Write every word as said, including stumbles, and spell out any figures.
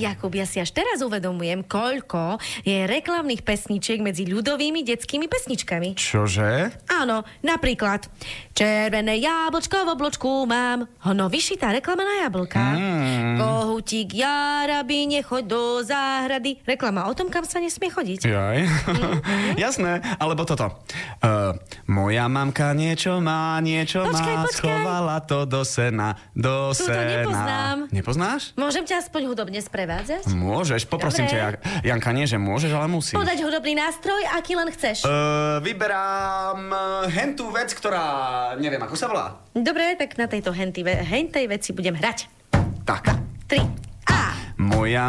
Jakub, ja si až teraz uvedomujem, koľko je reklamných pesničiek medzi ľudovými detskými pesničkami. Čože? Áno, napríklad červené jablčko v obločku mám. Hono, vyšitá reklama na jablka. Mm. Kohutík jarabi, nechoď do záhrady. Reklama o tom, kam sa nesmie chodiť. Jaj. Mm. Jasné, alebo toto. Uh, moja mamka niečo má, niečo Počkaj, má, počkaj. schovala to do sena, do Túto sena. nepoznám. Nepoznáš? Môžem ťa aspoň hudobne sprevádzať? Môžeš, poprosím Dobre. ťa, Janka, nie, že môžeš, ale musíš. Podať hudobný nástroj, aký len chceš. Uh, vyberám uh, hentú vec, ktorá neviem, ako sa volá. Dobre, tak na tejto hentej, hentej veci budem hrať. Tak. Tri. A. Moja